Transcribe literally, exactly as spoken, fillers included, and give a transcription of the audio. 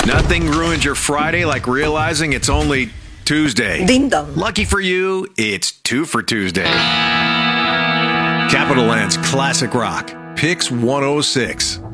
Nothing ruins your Friday like realizing it's only Tuesday. Ding dong. Lucky for you, it's two for Tuesday. Capital Land's Classic Rock, Pix one oh six.